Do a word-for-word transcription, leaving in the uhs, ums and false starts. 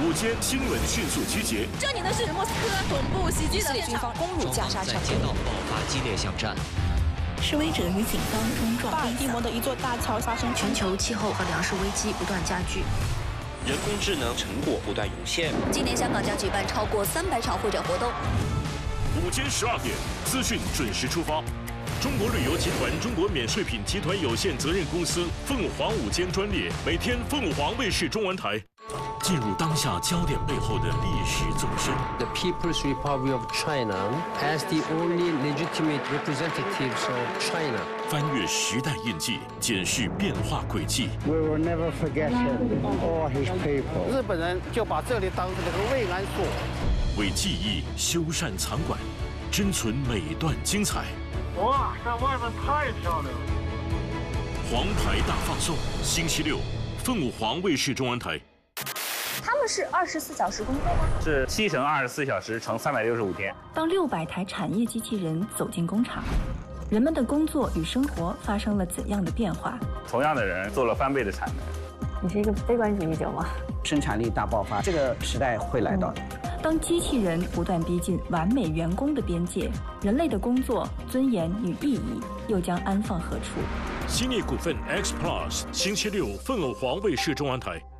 午间新闻迅速集结。 这里的是莫斯科总部袭击的现场， 攻入加沙城， 街道爆发激烈巷战。 示威者与警方冲撞。 巴尔的摩的一座大桥发生全球气候和粮食危机不断加剧。 人工智能成果不断涌现。 今年香港将举办超过三百场会展活动。 午间十二点，资讯准时出发。中国旅游集团中国免税品集团有限责任公司凤凰午间专列，每天凤凰卫视中文台。进入当下焦点背后的历史纵深。 The People's Republic of China as the only legitimate representatives of China. 翻越时代印记，检视变化轨迹。 We will never forget him or his people. 日本人就把这里当成了个慰安所。 为记忆修缮藏馆，珍存每段精彩。 哇，这外面太漂亮了！ 黄牌大放送，星期六，凤凰卫视中文台。 他们是二十四小时工作吗？ 是七乘二十四小时乘三百六十五天。 当六百台产业机器人走进工厂，人们的工作与生活发生了怎样的变化？ 同样的人做了翻倍的产能。 你是一个悲观主义者吗？ 生产力大爆发，这个时代会来到的。 当机器人不断逼近完美员工的边界，人类的工作、尊严与意义又将安放何处？ 兴业股份 X Plus， 星期六凤凰卫视中文台。